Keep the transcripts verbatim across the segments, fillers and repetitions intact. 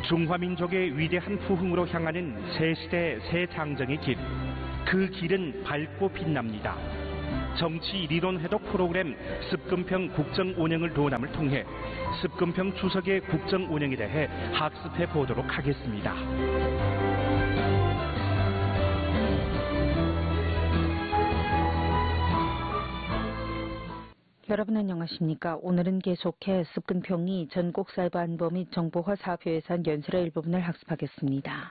중화민족의 위대한 부흥으로 향하는 새 시대 새 장정의 길. 그 길은 밝고 빛납니다. 정치 리론 해독 프로그램 습근평 국정 운영을 도남을 통해 습근평 주석의 국정 운영에 대해 학습해 보도록 하겠습니다. 여러분 안녕하십니까? 오늘은 계속해 습근평이 전국 사이버 안보 및 정보화 사업회 예산 연설의 일부분을 학습하겠습니다.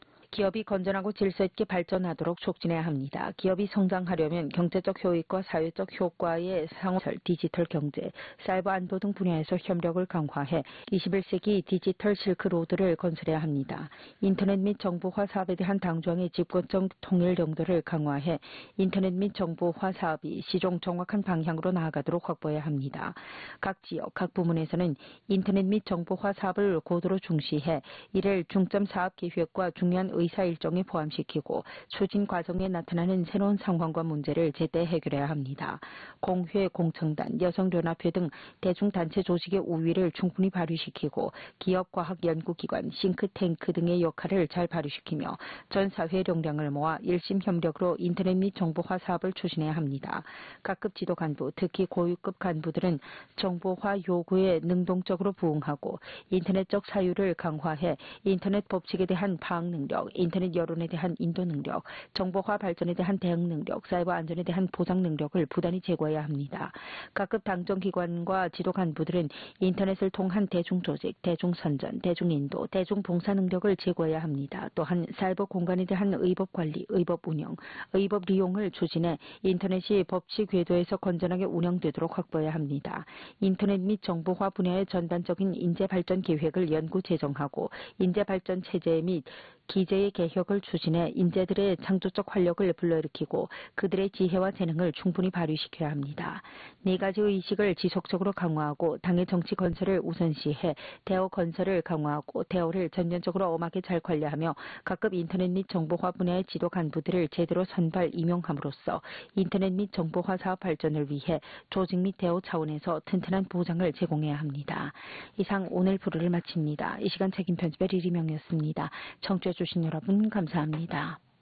기업이 건전하고 질서 있게 발전하도록 촉진해야 합니다. 기업이 성장하려면 경제적 효익과 사회적 효과의 상호설, 디지털 경제, 사이버 안보 등 분야에서 협력을 강화해 이십일 세기 디지털 실크로드를 건설해야 합니다. 인터넷 및 정보화 사업에 대한 당정의 집권적 통일 정도를 강화해 인터넷 및 정보화 사업이 시종 정확한 방향으로 나아가도록 확보해야 합니다. 각 지역, 각 부문에서는 인터넷 및 정보화 사업을 고도로 중시해 이를 중점 사업 계획과 중요한 의 의사 일정에 포함시키고 추진 과정에 나타나는 새로운 상황과 문제를 제때 해결해야 합니다. 공회, 공청단, 여성연합회 등 대중단체 조직의 우위를 충분히 발휘시키고 기업, 과학, 연구기관, 싱크탱크 등의 역할을 잘 발휘시키며 전 사회의 역량을 모아 일심 협력으로 인터넷 및 정보화 사업을 추진해야 합니다. 각급 지도 간부, 특히 고위급 간부들은 정보화 요구에 능동적으로 부응하고 인터넷적 사유를 강화해 인터넷 법칙에 대한 파악 능력, 인터넷 여론에 대한 인도 능력, 정보화 발전에 대한 대응 능력, 사이버 안전에 대한 보장 능력을 부단히 제고해야 합니다. 각급 당정기관과 지도 간부들은 인터넷을 통한 대중조직, 대중선전, 대중인도, 대중봉사 능력을 제고해야 합니다. 또한 사이버 공간에 대한 의법 관리, 의법 운영, 의법 리용을 추진해 인터넷이 법치 궤도에서 건전하게 운영되도록 확보해야 합니다. 인터넷 및 정보화 분야의 전반적인 인재 발전 계획을 연구 제정하고 인재 발전 체제 및 기재의 개혁을 추진해 인재들의 창조적 활력을 불러일으키고 그들의 지혜와 재능을 충분히 발휘시켜야 합니다. 네 가지의 의식을 지속적으로 강화하고 당의 정치 건설을 우선시해 대어 건설을 강화하고 대어를 전면적으로 엄하게 잘 관리하며 각급 인터넷 및 정보화 분야의 지도 간부들을 제대로 선발, 임용함으로써 인터넷 및 정보화 사업 발전을 위해 조직 및 대어 차원에서 튼튼한 보장을 제공해야 합니다. 이상 오늘 부르를 마칩니다. 이 시간 책임 편집의 리리명이었습니다. 청취해 주신 여러분 감사합니다.